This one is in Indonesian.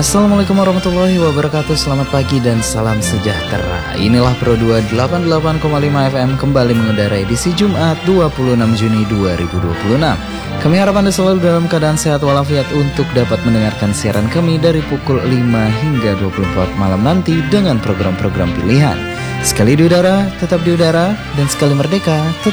Assalamualaikum warahmatullahi wabarakatuh. Selamat pagi dan salam sejahtera. Inilah Pro 288,5 FM kembali mengudara edisi Jumat 26 Juni 2026. Kami harap Anda selalu dalam keadaan sehat walafiat untuk dapat mendengarkan siaran kami dari pukul 5 hingga 24 malam nanti dengan program-program pilihan. Sekali di udara, tetap di udara, dan sekali merdeka, tetap